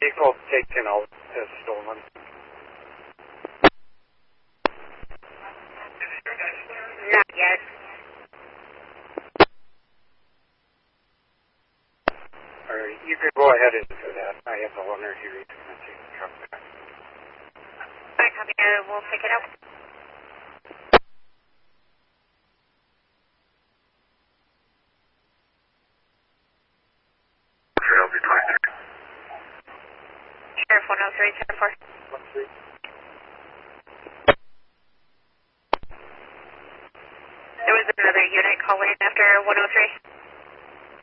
Vehicle taken out as stolen. Not yet. Alright, you can go ahead and do that. I have the owner here. He's going to take the truck back. Alright, copy. We'll pick it up. Sheriff 103, 10-4. 1-3. There was another unit calling after 103.